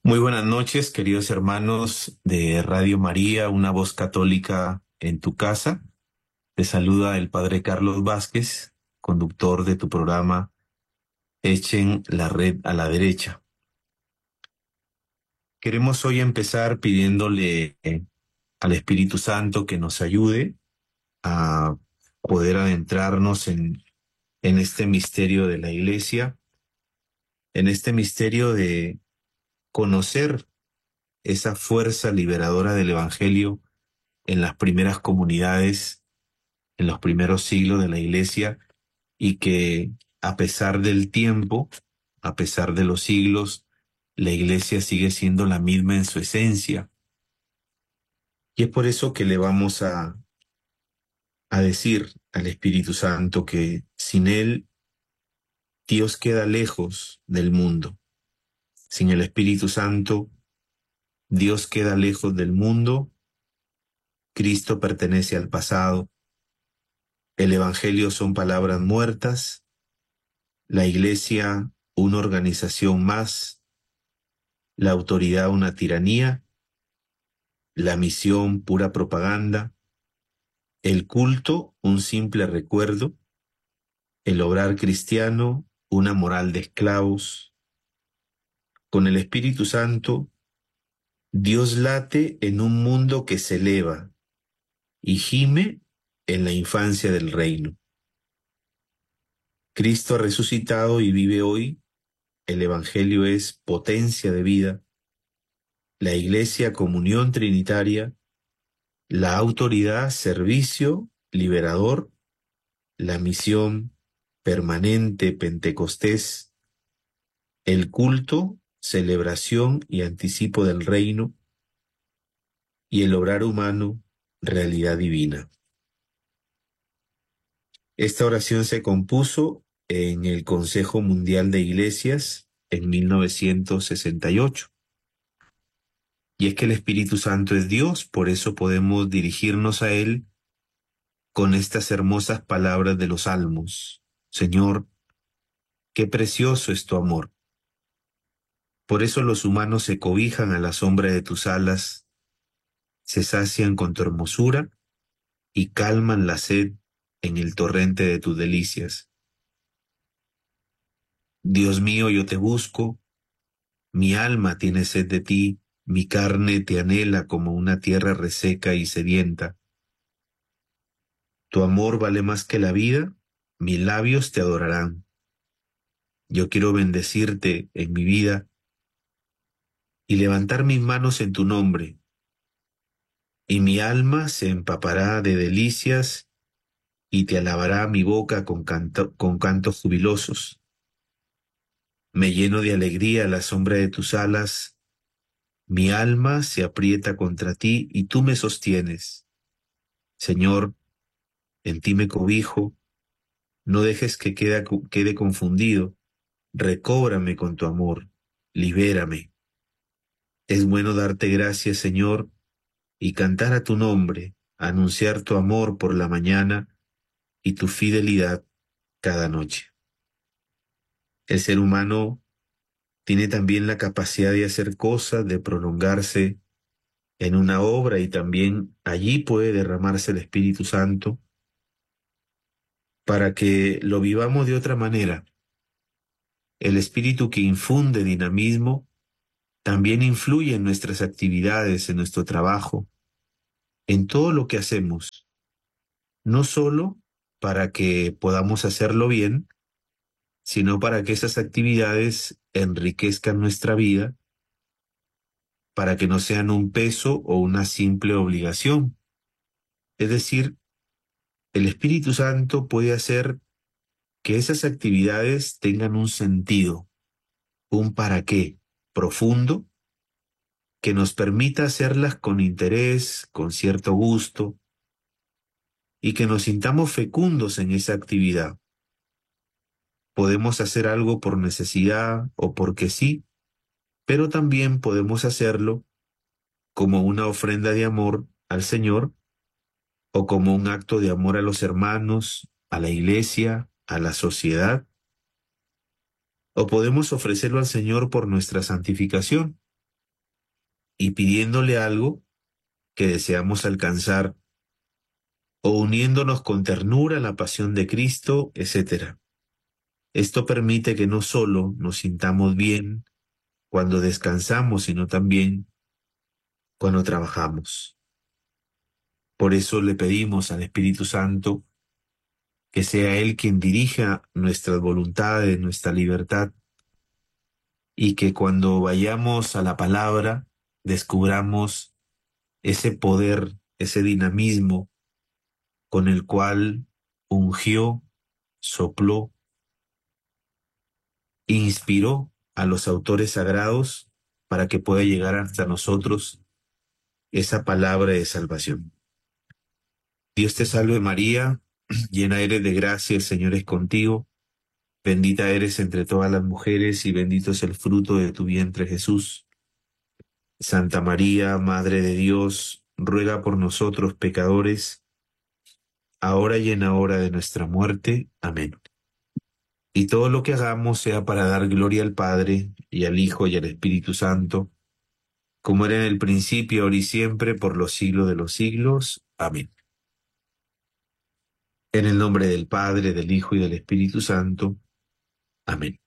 Muy buenas noches, queridos hermanos de Radio María, una voz católica en tu casa. Te saluda el Padre Carlos Vázquez, conductor de tu programa Echen la red a la derecha. Queremos hoy empezar pidiéndole al Espíritu Santo que nos ayude a poder adentrarnos en este misterio de la Iglesia, en este misterio de conocer esa fuerza liberadora del Evangelio en las primeras comunidades, en los primeros siglos de la Iglesia, y que a pesar del tiempo, a pesar de los siglos, la Iglesia sigue siendo la misma en su esencia. Y es por eso que le vamos a decir al Espíritu Santo que sin Él Dios queda lejos del mundo. Sin el Espíritu Santo Dios queda lejos del mundo, Cristo pertenece al pasado, el Evangelio son palabras muertas, la Iglesia una organización más, la autoridad una tiranía, la misión pura propaganda, el culto un simple recuerdo, el obrar cristiano una moral de esclavos. Con el Espíritu Santo, Dios late en un mundo que se eleva y gime en la infancia del reino. Cristo ha resucitado y vive hoy, el Evangelio es potencia de vida, la Iglesia comunión trinitaria, la autoridad servicio liberador, la misión permanente pentecostés, el culto, celebración y anticipo del reino, y el obrar humano, realidad divina. Esta oración se compuso en el Consejo Mundial de Iglesias en 1968. Y es que el Espíritu Santo es Dios, por eso podemos dirigirnos a Él con estas hermosas palabras de los Salmos. Señor, qué precioso es tu amor. Por eso los humanos se cobijan a la sombra de tus alas, se sacian con tu hermosura y calman la sed en el torrente de tus delicias. Dios mío, yo te busco, mi alma tiene sed de ti, mi carne te anhela como una tierra reseca y sedienta. Tu amor vale más que la vida, mis labios te adorarán. Yo quiero bendecirte en mi vida y levantar mis manos en tu nombre, y mi alma se empapará de delicias y te alabará mi boca con cantos jubilosos. Me lleno de alegría a la sombra de tus alas, mi alma se aprieta contra ti y tú me sostienes. Señor, en ti me cobijo, no dejes que quede confundido, recóbrame con tu amor, libérame. Es bueno darte gracias, Señor, y cantar a tu nombre, anunciar tu amor por la mañana y tu fidelidad cada noche. El ser humano tiene también la capacidad de hacer cosas, de prolongarse en una obra y también allí puede derramarse el Espíritu Santo para que lo vivamos de otra manera. El Espíritu que infunde dinamismo también influye en nuestras actividades, en nuestro trabajo, en todo lo que hacemos, no solo para que podamos hacerlo bien, sino para que esas actividades enriquezcan nuestra vida, para que no sean un peso o una simple obligación. Es decir, el Espíritu Santo puede hacer que esas actividades tengan un sentido, un para qué profundo, que nos permita hacerlas con interés, con cierto gusto, y que nos sintamos fecundos en esa actividad. Podemos hacer algo por necesidad o porque sí, pero también podemos hacerlo como una ofrenda de amor al Señor o como un acto de amor a los hermanos, a la iglesia, a la sociedad, o podemos ofrecerlo al Señor por nuestra santificación. y pidiéndole algo que deseamos alcanzar o uniéndonos con ternura a la pasión de Cristo, etcétera. Esto permite que no solo nos sintamos bien cuando descansamos, sino también cuando trabajamos. Por eso le pedimos al Espíritu Santo que sea Él quien dirija nuestras voluntades, nuestra libertad, y que cuando vayamos a la palabra descubramos ese poder, ese dinamismo con el cual ungió, sopló, inspiró a los autores sagrados para que pueda llegar hasta nosotros esa palabra de salvación. Dios te salve María, llena eres de gracia, el Señor es contigo, bendita eres entre todas las mujeres y bendito es el fruto de tu vientre Jesús. Santa María, Madre de Dios, ruega por nosotros pecadores, ahora y en la hora de nuestra muerte. Amén. Y todo lo que hagamos sea para dar gloria al Padre, y al Hijo, y al Espíritu Santo, como era en el principio, ahora y siempre, por los siglos de los siglos. Amén. En el nombre del Padre, del Hijo y del Espíritu Santo. Amén.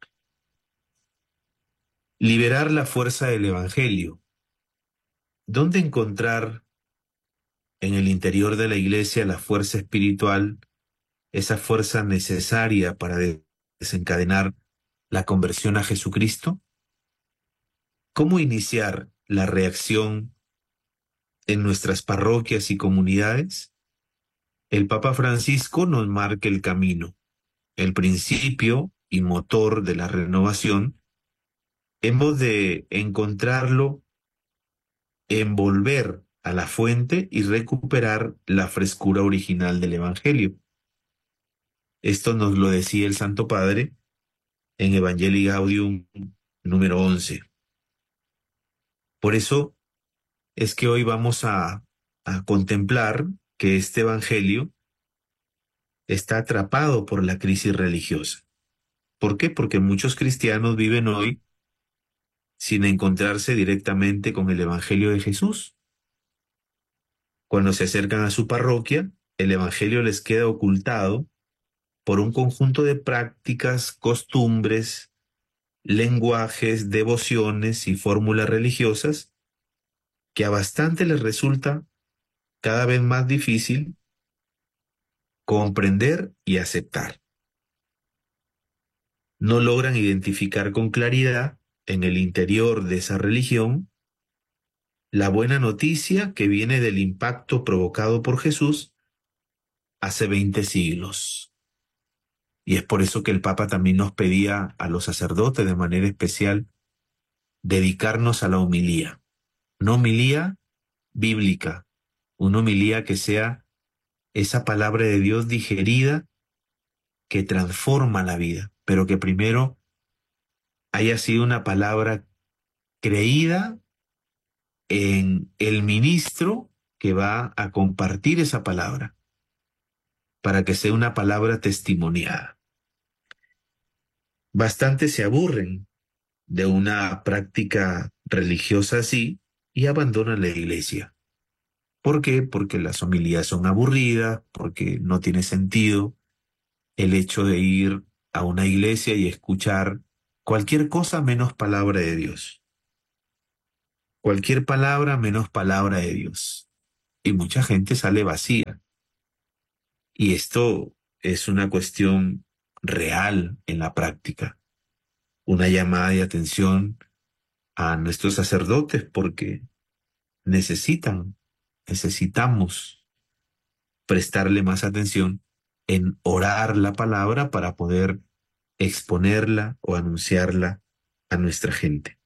Liberar la fuerza del Evangelio. ¿Dónde encontrar en el interior de la Iglesia la fuerza espiritual, esa fuerza necesaria para desencadenar la conversión a Jesucristo? ¿Cómo iniciar la reacción en nuestras parroquias y comunidades? El Papa Francisco nos marca el camino, el principio y motor de la renovación. Hemos de encontrarlo en volver a la fuente y recuperar la frescura original del Evangelio. Esto nos lo decía el Santo Padre en Evangelii Gaudium número 11. Por eso es que hoy vamos a contemplar que este Evangelio está atrapado por la crisis religiosa. ¿Por qué? Porque muchos cristianos viven hoy sin encontrarse directamente con el Evangelio de Jesús. Cuando se acercan a su parroquia, el Evangelio les queda ocultado por un conjunto de prácticas, costumbres, lenguajes, devociones y fórmulas religiosas que a bastante les resulta cada vez más difícil comprender y aceptar. No logran identificar con claridad en el interior de esa religión la buena noticia que viene del impacto provocado por Jesús hace 20 siglos. Y es por eso que el Papa también nos pedía a los sacerdotes de manera especial dedicarnos a la homilía. Una homilía bíblica, una homilía que sea esa palabra de Dios digerida que transforma la vida, pero que primero haya sido una palabra creída en el ministro que va a compartir esa palabra, para que sea una palabra testimoniada. Bastante se aburren de una práctica religiosa así y abandonan la iglesia. ¿Por qué? Porque las homilías son aburridas, porque no tiene sentido el hecho de ir a una iglesia y escuchar cualquier cosa menos palabra de Dios. Cualquier palabra menos palabra de Dios. Y mucha gente sale vacía. Y esto es una cuestión real en la práctica. Una llamada de atención a nuestros sacerdotes porque necesitamos prestarle más atención en orar la palabra para poder exponerla o anunciarla a nuestra gente.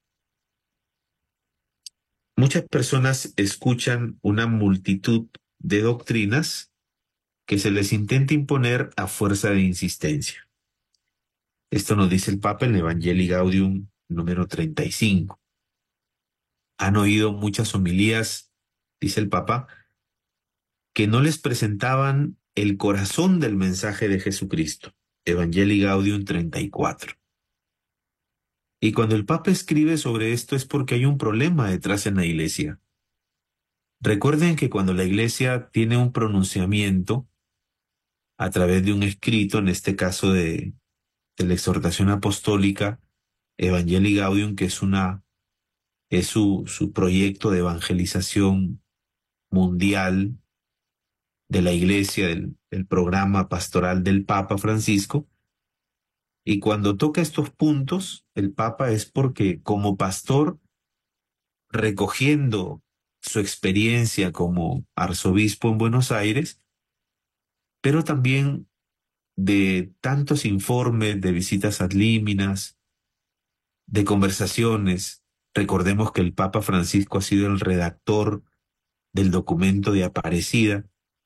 Muchas personas escuchan una multitud de doctrinas que se les intenta imponer a fuerza de insistencia. Esto nos dice el Papa en Evangelii Gaudium número 35. Han oído muchas homilías, dice el Papa, que no les presentaban el corazón del mensaje de Jesucristo. Evangelii Gaudium 34. Y cuando el Papa escribe sobre esto es porque hay un problema detrás en la Iglesia. Recuerden que cuando la Iglesia tiene un pronunciamiento a través de un escrito, en este caso de la exhortación apostólica Evangelii Gaudium, que es su proyecto de evangelización mundial de la Iglesia, del programa pastoral del Papa Francisco. Y cuando toca estos puntos, el Papa es porque como pastor, recogiendo su experiencia como arzobispo en Buenos Aires, pero también de tantos informes, de visitas ad líminas, de conversaciones. Recordemos que el Papa Francisco ha sido el redactor del documento de Aparecida,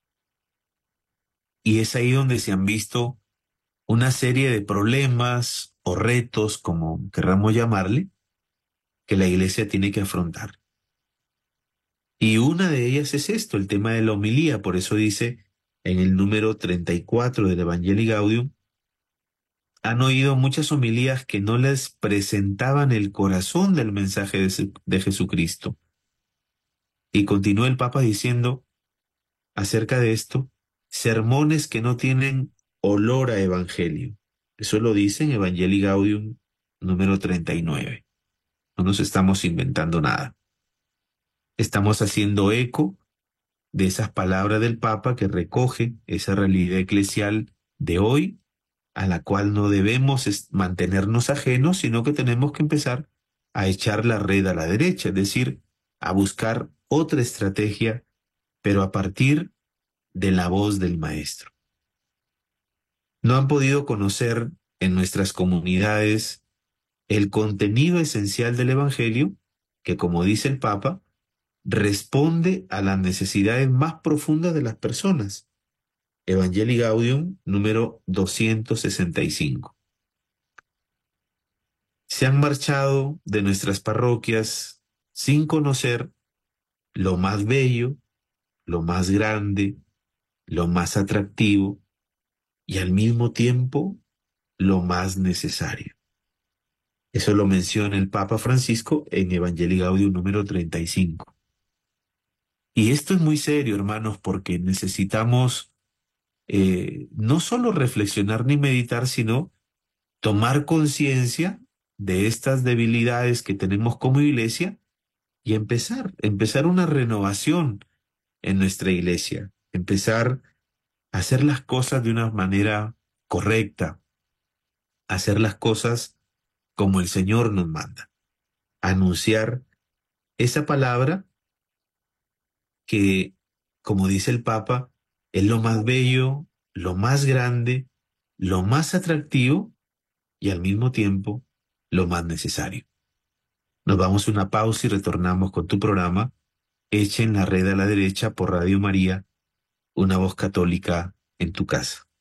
y es ahí donde se han visto una serie de problemas o retos, como querramos llamarle, que la Iglesia tiene que afrontar. Y una de ellas es esto, el tema de la homilía. Por eso dice en el número 34 del Evangelii Gaudium, han oído muchas homilías que no les presentaban el corazón del mensaje de Jesucristo. Y continúa el Papa diciendo acerca de esto, sermones que no tienen olor a evangelio. Eso lo dice en Evangelii Gaudium número 39. No nos estamos inventando nada. Estamos haciendo eco de esas palabras del Papa que recoge esa realidad eclesial de hoy, a la cual no debemos mantenernos ajenos, sino que tenemos que empezar a echar la red a la derecha, es decir, a buscar otra estrategia, pero a partir de la voz del Maestro. No han podido conocer en nuestras comunidades el contenido esencial del Evangelio, que como dice el Papa, responde a las necesidades más profundas de las personas. Evangelii Gaudium número 265. Se han marchado de nuestras parroquias sin conocer lo más bello, lo más grande, lo más atractivo y al mismo tiempo lo más necesario. Eso lo menciona el Papa Francisco en Evangelii Gaudium número 35. Y esto es muy serio, hermanos, porque necesitamos no solo reflexionar ni meditar, sino tomar conciencia de estas debilidades que tenemos como iglesia y empezar una renovación en nuestra iglesia, empezar a hacer las cosas de una manera correcta, hacer las cosas como el Señor nos manda, anunciar esa palabra que, como dice el Papa, es lo más bello, lo más grande, lo más atractivo y al mismo tiempo lo más necesario. Nos vamos a una pausa y retornamos con tu programa Echen la red a la derecha por Radio María, una voz católica en tu casa.